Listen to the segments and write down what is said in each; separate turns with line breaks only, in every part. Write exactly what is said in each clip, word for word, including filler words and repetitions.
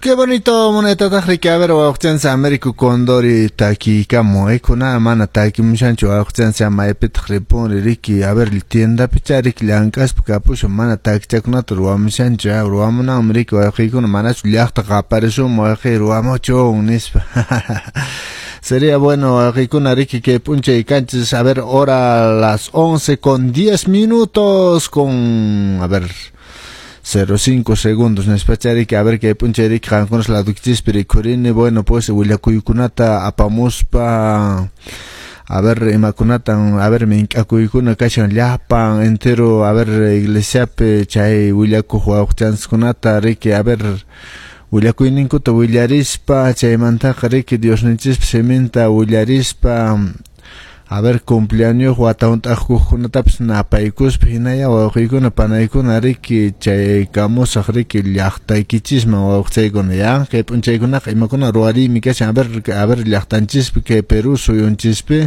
Qué bonito moneta tajriki a ver waqtiansa Américo Condori taki kamo ekuna mana taki mushancho waqtiansa maipit khripon riki a ver tienda picharik lankas kapush mana taki chaknat ruwa mushancho ruwa Américo waqikuna mana llaqta qaparishu moqi ruwa mocho unispa. Sería bueno waqikuna riki que punche y canches a ver hora las once con diez minutos con a ver cero cinco segundos nespachari que a ver que puncheri que con la ductis pericorine bueno pues huila kuykunata apamuspa a ver imakunata a ver me akuyukuna kashan llapan entero a ver iglesia pe chay huila kujuachans kunata riki a ver huila kuyninkuta huilarispa chay manta riki dios nichis sementa huilarispa a ver cumpleaños guataunt ajujunataps napaikus pinaya waqikuna panaykuna riki chaykamos riki llaqtaykichisma waqchaykuna ya que punchaykuna imakuna ruari mikashan a ver a ver llaqtanchispi que Perú suyunchispi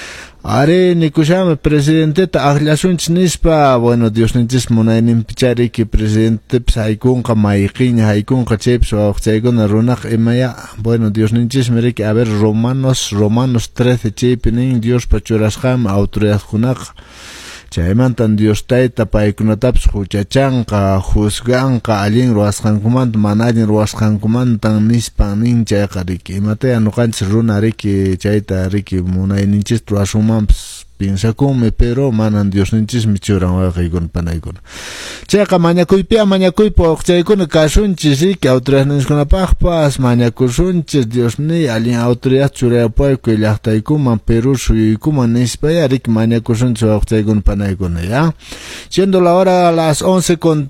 are nikushama presidente ta aglasunch nispa bueno dios ninchis munaynin pichari que presidente psaykun qamayqin haykun qacheps waqchaykuna runaq imaya bueno dios ninchis meriki a ver romanos romanos trece chaypinin dios pachurasqam autoridad kunaq chaymantan dios tayta paykunataps huchachanqa juzganqa allin ruwasqankumanta mana allin ruwasqankumantan nispan nin chayqa riki imataya nuqanchis runa riki chayta riki munayninchis ruwashumanpas pinsakumi pero manan dios ninchis michuran waqaykuna panaykuna chayqa mañakuypiqa mañakuypa waqchaykuna kashunchis riki autoridad niskunapaqpas mañakushunchis dios ni allin autoridad churayapayku llaqtaykuman Perú suyuykuman nispaya riki mañakushunchis waqchaykuna panaykuna ya siendo la hora a las once con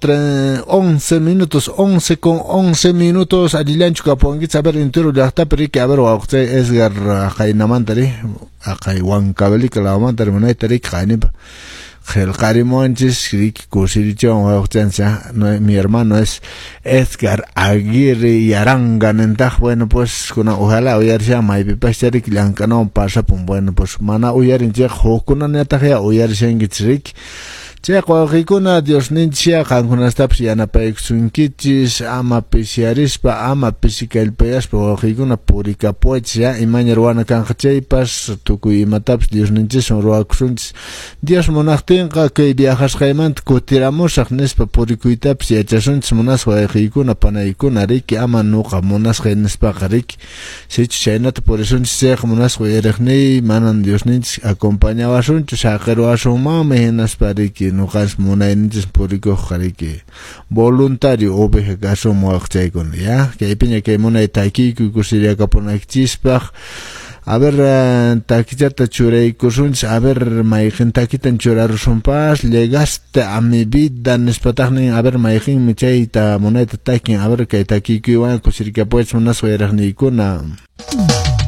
once minutos once con once minutos allillanchu kapunkis a ver entero llaqtapi riki a ver waqchay Esgar qaynamantari aqay Huancavelica la manta remoneta rik qanipa Gel Carimonchis rik kusirichon waqchansa no mi hermano es Edgar Aguirre y Aranganentaj bueno pues kuna ojalá uyarisha maypipacharik llankano pasa pum bueno pues mana uyarinche hukuna netaja uyarishengichrik Che qawqikuna Dios ninchia qankunastapas yanapaykusunkichis ama pisyarispa ama pisikaylpayaspa waqikuna purikapuchis ya imaña ruwana kanqa chaypas tukuy imatapas Dios ninchis ruwakusunchis Dios munaqtinqa kay viajasqaymanta kutiramushaq nispa purikuytapas yachasunchis munasqa waqikuna panaykuna riki ama nuqa munasqa nispaqa riki sichu chaynata purisunchis chayqa munasqa yariqniy manan Dios ninchis acompañawasunchis saqiruwashunmanmi hinaspa riki nuqas munayninchis purikuq qariki voluntario oveja caso muaqchaykuna ya kaypiña kay munay takiku kusiriakapunaykchispaq a ver takichata churaykusunchis a ver mayqin takitan churarusunpas llegaste a mi vida nispataqnin a ver mayqinmi chayta munayta takin a ver kay takikuywan kusirikapuchis munasqa yaraqniykuna